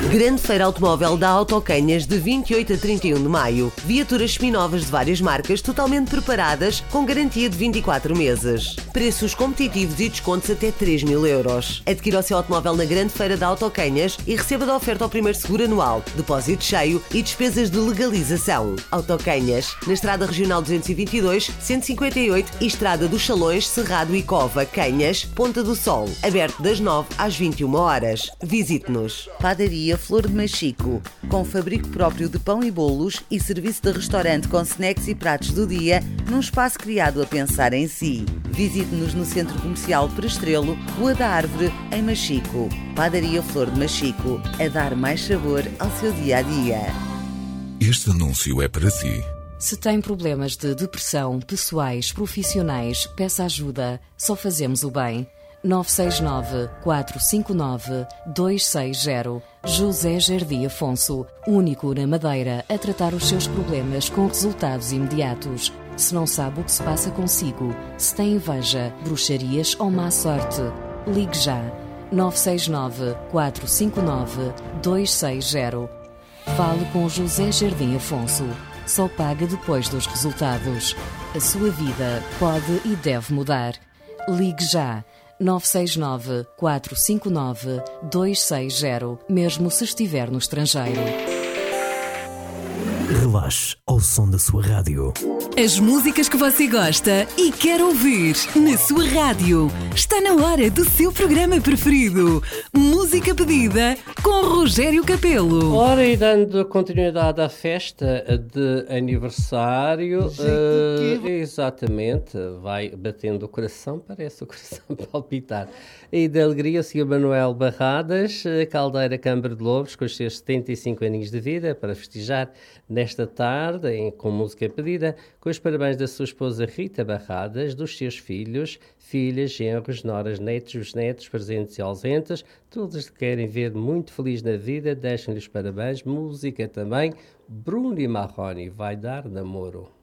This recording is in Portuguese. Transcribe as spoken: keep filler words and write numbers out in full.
Grande Feira Automóvel da Autocanhas de vinte e oito a trinta e um de maio. Viaturas seminovas de várias marcas totalmente preparadas com garantia de vinte e quatro meses. Preços competitivos e descontos até três mil euros. Adquira o seu automóvel na Grande Feira da Autocanhas e receba da oferta ao primeiro seguro anual, depósito cheio e despesas de legalização. Autocanhas, na Estrada Regional duzentos e vinte e dois, cento e cinquenta e oito e Estrada dos Salões, Cerrado e Cova, Canhas, Ponta do Sol. Aberto das nove às vinte e uma horas. Visite-nos. Padaria Flor de Machico, com fabrico próprio de pão e bolos e serviço de restaurante com snacks e pratos do dia, num espaço criado a pensar em si. Visite-nos no Centro Comercial Prestrelo, Rua da Árvore, em Machico. Padaria Flor de Machico, a dar mais sabor ao seu dia-a-dia. Este anúncio é para si. Se tem problemas de depressão, pessoais, profissionais, peça ajuda. Só fazemos o bem. nove seis nove, quatro cinco nove, dois seis zero. José Jardim Afonso, único na Madeira a tratar os seus problemas com resultados imediatos. Se não sabe o que se passa consigo, se tem inveja, bruxarias ou má sorte, ligue já. nove seis nove, quatro cinco nove, dois seis zero. Fale com José Jardim Afonso. Só paga depois dos resultados. A sua vida pode e deve mudar. Ligue já. nove seis nove, quatro cinco nove, dois seis zero, mesmo se estiver no estrangeiro. Relaxe ao som da sua rádio. As músicas que você gosta e quer ouvir na sua rádio. Está na hora do seu programa preferido. Música pedida com Rogério Capelo. Ora, e dando continuidade à festa de aniversário, uh, exatamente, vai batendo o coração, parece o coração palpitar. E de alegria, o senhor Manuel Barradas, Caldeira Câmara de Lobos, com os seus setenta e cinco aninhos de vida, para festejar nesta tarde, em, com música pedida, com os parabéns da sua esposa Rita Barradas, dos seus filhos, filhas, genros, noras, netos, bisnetos, presentes e ausentes, todos que querem ver muito feliz na vida, deixem-lhe os parabéns. Música também, Bruno e Marrone, vai dar namoro.